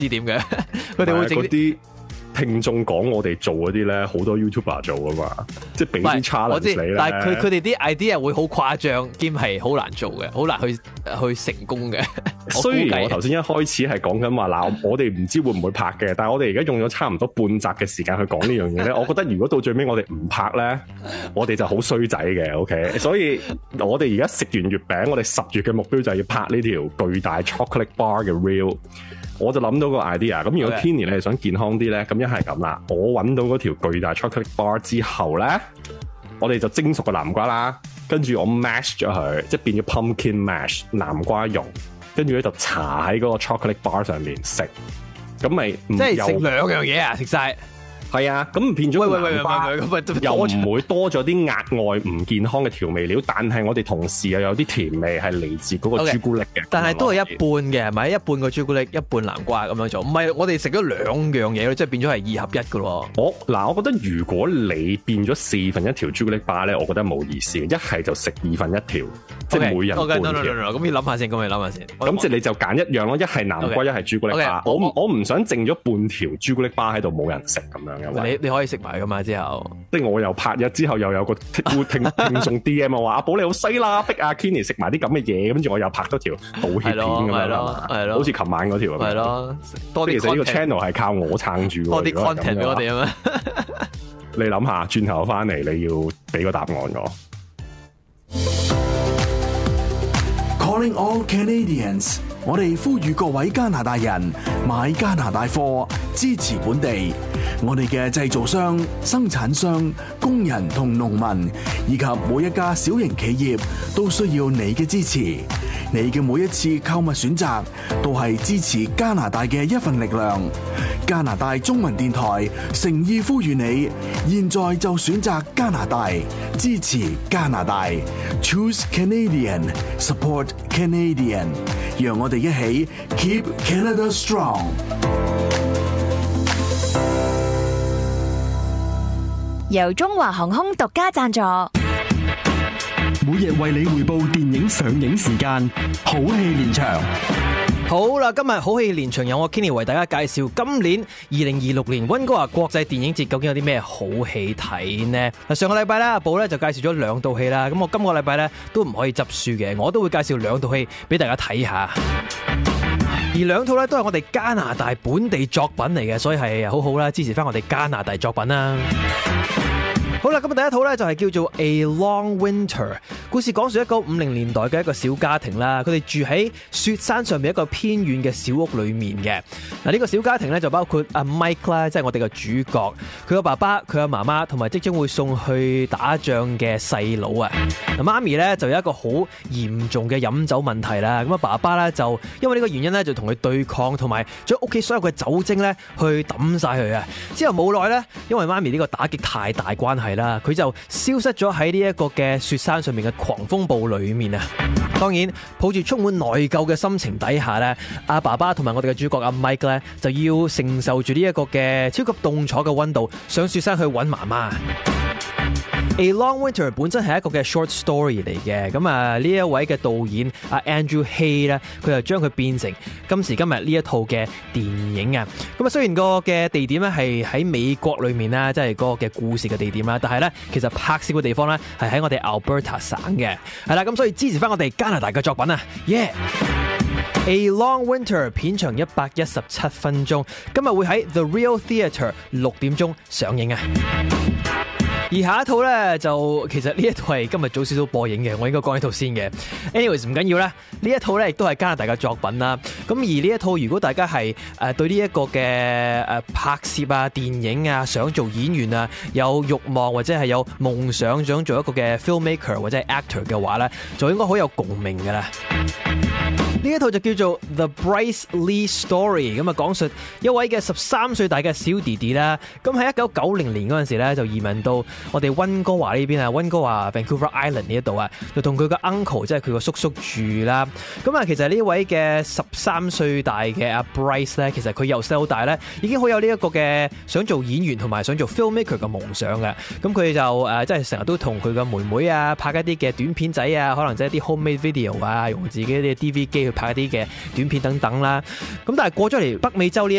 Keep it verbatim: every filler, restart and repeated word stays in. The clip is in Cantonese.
知點嘅，佢哋會整啲聽眾講我哋做嗰啲咧，好多 YouTuber 做噶嘛，即係俾啲 challenge 你咧。 但係佢佢哋啲 idea 會好誇張，兼係好難做嘅，好難去去成功嘅。 雖然我頭先一開始係講緊話嗱，我哋唔知會唔會拍嘅，但係我哋而家用咗差唔多半集嘅時間去講呢樣嘢咧，我覺得如果到最尾我哋唔拍咧，我哋就好衰仔嘅。OK， 所以我哋而家食完月餅，我哋十月嘅目標就係要拍呢條巨大 chocolate bar 嘅 reel。我就諗到個 idea， 咁如果 Kenny 你係想健康啲咧，咁一係咁啦，我揾到嗰條巨大 chocolate bar 之後咧，我哋就蒸熟個南瓜啦，跟住我 mash 咗佢，即係變咗 pumpkin mash 南瓜蓉，跟住咧就搽喺嗰個 chocolate bar 上面食，咁咪即係食兩樣嘢啊，食晒。 係啊，咁變咗南瓜又唔會多咗啲額外唔健康嘅調味料，但係我哋同時又有啲甜味係嚟自嗰個朱古力嘅。Okay， 但係都係一半嘅，係咪？一半個朱古力，一半南瓜咁樣做。唔係，我哋食咗兩樣嘢，即係變咗係二合一㗎喎。 我嗱，我覺得如果你變咗四分一條朱古力巴咧，我覺得冇意思。一係就食二分一條， okay，即係每人半條。咁、okay， 要諗下先，咁你諗下先。 咁即係你就揀一樣咯，一係南瓜，一係朱古力巴。 Okay， 我我唔想剩咗半條朱古力巴喺度冇人食咁樣。 你你可以食埋噶嘛？之後即係我又拍咗之後又有個聽聽眾 D M 我話阿寶你好衰啦，逼阿 Kenny 食埋啲咁嘅嘢，跟住我又拍多條道歉片咁樣啦，係咯，好似琴晚嗰條咁。 係咯，多啲。 其實呢個 channel 係靠我撐住， 多啲 content 俾我哋啊嘛。 你諗下，轉頭翻嚟你要俾個答案我。 Calling all Canadians， 我哋呼籲各位加拿大人買加拿大貨，支持本地。我哋嘅製造商、生產商、工人同農民，以及每一家小型企業，都需要你嘅支持。你嘅每一次購物選擇，都係支持加拿大嘅一份力量。加拿大中文電台誠意呼籲你，現在就選擇加拿大，支持加拿大。Choose Canadian, support Canadian。讓我哋一起 Keep Canada Strong。 由中華航空獨家贊助， 每日為你匯報電影上映時間，好戲連場。 好啦，今日好戲連場，由我 Kenny 為大家介紹今年二零二六年溫哥華國際電影節究竟有啲咩好戲睇呢？嗱，上個禮拜咧，阿寶咧就介紹咗兩套戲啦，咁我今個禮拜咧都唔可以執輸嘅，我都會介紹兩套戲俾大家睇下。而兩套咧都係我哋加拿大本地作品嚟嘅，所以係好好啦，支持翻我哋加拿大作品啦。好啦，咁第一套咧就係叫做 A Long Winter， 故事講述一九五零年代嘅一個小家庭啦，佢哋住喺雪山上面一個偏遠嘅小屋裏面嘅。嗱，呢個小家庭咧就包括阿 Mike 啦，即係我哋嘅主角，佢個爸爸、佢個媽媽同埋即將會送去打仗嘅細佬啊。嗱，媽咪咧就有一個好嚴重嘅飲酒問題啦，咁啊爸爸咧就因為呢個原因咧就同佢對抗，同埋將屋企所有嘅酒精咧去抌晒佢啊。之後冇耐咧，因為媽咪呢個打擊太大關係啦，佢就消失咗喺呢一個嘅雪山上面嘅狂風暴裏面啊！當然，抱住充滿內疚嘅心情底下咧，阿爸爸同埋我哋嘅主角阿 Mike 咧，就要承受住呢一個嘅超級凍楚嘅溫度，上雪山去揾媽媽。A Long Winter 本身係一個嘅 short story 嚟嘅，咁啊呢一位嘅導演阿 Andrew Hay 咧，佢就將佢變成今時今日呢一套嘅電影啊。咁啊雖然個嘅地點咧係喺美國裏面啦，即係嗰個嘅故事嘅地點啦，但係咧其實拍攝嘅地方咧係喺我哋 Alberta 省嘅，係啦，咁所以支持翻我哋加拿大嘅作品啊 ，yeah！A Long Winter 片長一百一十七分鐘，今日會喺 The Real Theatre 六點鐘上映啊。而下一套咧就其實呢一套係今日早少少播映嘅，我應該講呢套先嘅。anyways 唔緊要啦，呢一套咧亦都係加拿大嘅作品啦。咁而呢一套如果大家係誒對呢一個嘅誒拍攝啊、電影啊、想做演員啊有慾望或者係有夢想想做一個嘅 filmmaker 或者係 actor 嘅話咧，就應該好有共鳴㗎啦。呢一套就叫做 The Bryce Lee Story， 咁啊講述一位嘅十三歲大嘅小弟弟啦，咁喺一九九零年嗰陣時咧就移民到我哋溫哥華呢邊啊，溫哥華 Vancouver Island 呢一度啊，就同佢個 uncle 即係佢個叔叔住啦。咁啊，其實呢位嘅十三歲大嘅阿 Bryce 咧，其實佢由細到大咧已經好有呢一個嘅想做演員同埋想做 filmmaker 嘅夢想嘅。咁佢就誒即係成日都同佢嘅妹妹啊拍一啲嘅短片仔啊，可能即係一啲 homemade video 啊，用自己啲 D V 機去要拍一啲嘅短片等等啦。咁但係過咗嚟北美洲呢